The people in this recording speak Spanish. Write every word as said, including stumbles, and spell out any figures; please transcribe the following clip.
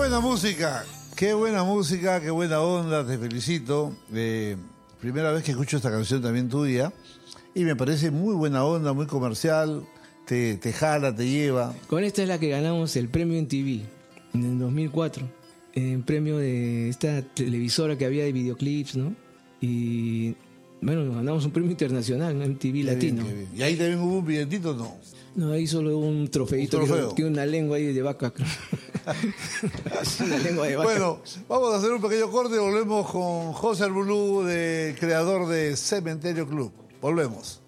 buena música, qué buena música, qué buena onda, te felicito. Eh, primera vez que escucho esta canción también tuya y me parece muy buena onda, muy comercial, te, te jala, te lleva. Con esta es la que ganamos el premio M T V en el dos mil cuatro, el premio de esta televisora que había de videoclips, ¿no? Y bueno, nos ganamos un premio internacional, ¿no? M T V Qué Latino. bien, qué bien. ¿Y ahí también hubo un billetito? No. No, ahí solo un trofeito, Un trofeo. que tiene una lengua ahí de vaca. Una lengua de vaca. Bueno, vamos a hacer un pequeño corte y volvemos con José Arbulú, de, creador de Cementerio Club. Volvemos.